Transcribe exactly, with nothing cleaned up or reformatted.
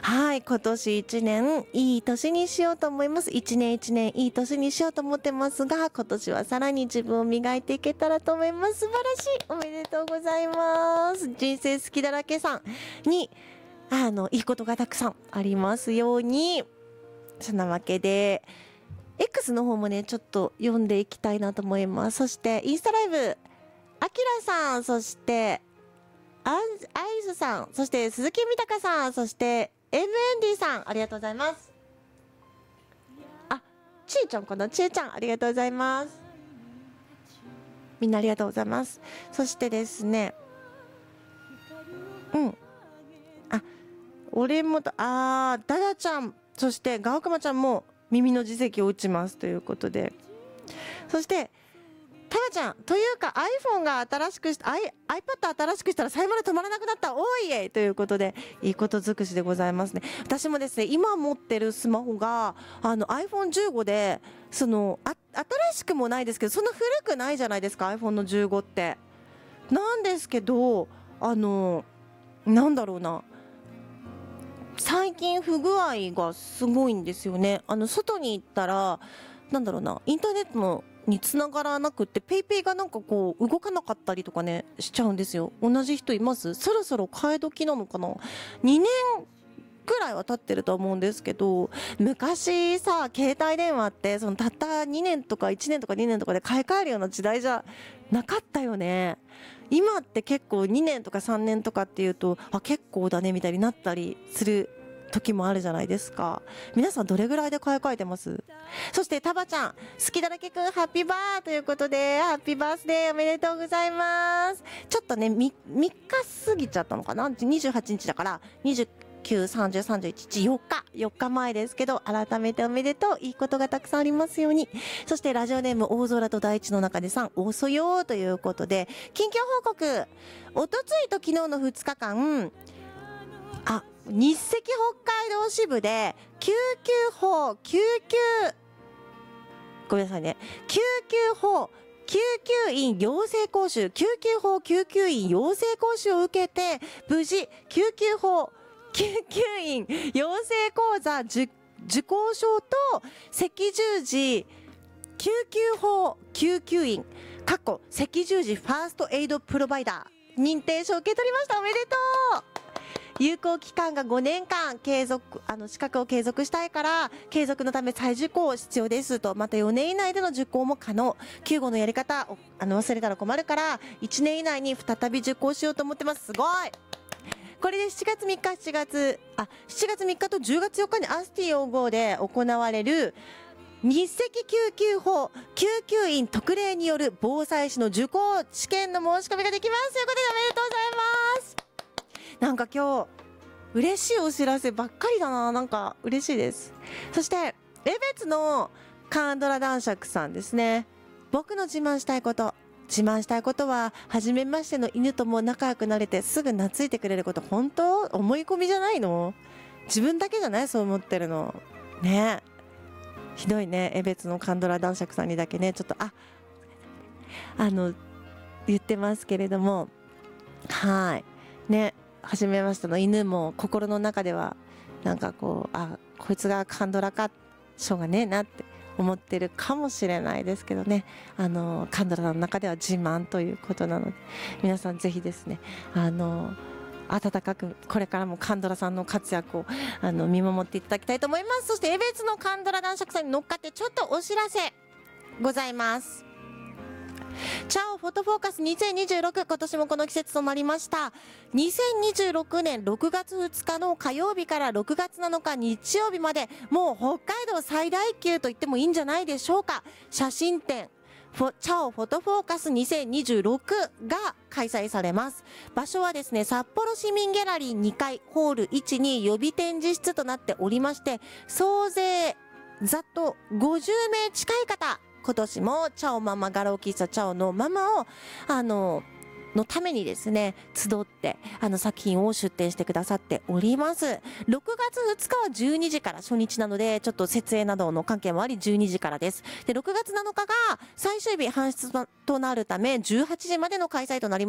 はい、今年一年いい年にしようと思います。一年一年いい年にしようと思ってますが、今年はさらに自分を磨いていけたらと思います。素晴らしい。おめでとうございます。人生好きだらけさんに、あの、いいことがたくさんありますように。そんなわけで、X の方もね、ちょっと読んでいきたいなと思います。そして、インスタライブ、あきらさん、そして、アイズさん、そして鈴木みたかさん、そして エムエンディー さん、ありがとうございます。あ、ちえちゃんかな、ちえちゃん、ありがとうございます。みんなありがとうございます。そしてですね、うん。あ、俺もと、あー、ダダちゃん、そしてガオクマちゃんも耳の耳石を打ちますということで。そして、タラちゃん、というか iPhone が新しくし、I、iPad 新しくしたらサイマル止まらなくなった、おいえということで、いいこと尽くしでございますね。私もですね、今持ってるスマホが、あの アイフォンじゅうご で、その、あ、新しくもないですけど、そんな古くないじゃないですか、iPhone のじゅうごって。なんですけど、あの、なんだろうな。最近不具合がすごいんですよね。あの、外に行ったら、なんだろうな、インターネットのに繋がらなくって、ペイペイがなんかこう、動かなかったりとかね、しちゃうんですよ。同じ人います？そろそろ替え時なのかな？ に 年くらいは経ってると思うんですけど、昔さ、携帯電話って、そのたったにねんとかいちねんとかにねんとかで買い替えるような時代じゃなかったよね。今って結構にねんとかさんねんとかっていうと、あ、結構だねみたいになったりする時もあるじゃないですか。皆さんどれぐらいで買い替えてます？そしてタバちゃん、好きだらけくんハッピーバーということで、ハッピーバースデーおめでとうございます。ちょっとね、み、みっか過ぎちゃったのかな？ にじゅうはち 日だから、にじゅうきゅう、さんじゅう、さんじゅういち、よっか、よっかまえですけど、改めておめでとう。いいことがたくさんありますように。そしてラジオネーム、大空と大地の中でさん、おそよーということで、近況報告。おとついと昨日のふつかかん、あ、日赤北海道支部で、救急法、救急、ごめんなさいね。救急法、救急員養成講習、救急法救急員養成講習を受けて、無事、救急法、救急員養成講座受受講証と、赤十字、救急法救急員、かっこ赤十字ファーストエイドプロバイダー、認定証を受け取りました。おめでとう。有効期間がごねんかん継続、あの資格を継続したいから、継続のため再受講必要ですと、またよねん以内での受講も可能。救護のやり方を、あの、忘れたら困るから、いちねん以内に再び受講しようと思ってます。すごい。これでしちがつみっか、しちがつ、あ、しちがつみっかとじゅうがつよっかにアスティ応合で行われる、日赤救急法救急員特例による防災士の受講試験の申し込みができます。ということでおめでとうございます。なんか今日、嬉しいお知らせばっかりだな。なんか嬉しいです。そして、レベツのカンドラ男爵さんですね。僕の自慢したいこと。自慢したいことは、初めましての犬とも仲良くなれてすぐ懐いてくれること。本当？思い込みじゃないの？自分だけじゃない？そう思ってるの。ね。ひどいね。エベツのカンドラ男爵さんにだけね、ちょっと、あ、あの、言ってますけれども、はい。ね。初めましての犬も心の中ではなんかこう、あ、こいつがカンドラか、しょうがねえなって思ってるかもしれないですけどね。あの、カンドラの中では自慢ということなので、皆さんぜひですね、あの、温かくこれからもカンドラさんの活躍をあの見守っていただきたいと思います。そしてエベツのカンドラ男爵さんに乗っかってちょっとお知らせございます。チャオフォトフォーカスにせんにじゅうろく、今年もこの季節となりました。にせんにじゅうろくねんろくがつふつかの火曜日からろくがつなのか日曜日まで、もう北海道最大級と言ってもいいんじゃないでしょうか。写真展、フォチャオフォトフォーカスにせんにじゅうろくが開催されます。場所はですね、札幌市民ギャラリーにかいホールいちに予備展示室となっておりまして、総勢ざっとごじゅうめい近い方、今年もチャオママ画廊喫茶チャオのママを、あの、のためにですね、集って、あの作品を出展してくださっております。ろくがつふつかはじゅうにじから初日なので、ちょっと設営などの関係もありじゅうにじからです。で、ろくがつなのかが最終日搬出となるためじゅうはちじまでの開催となります。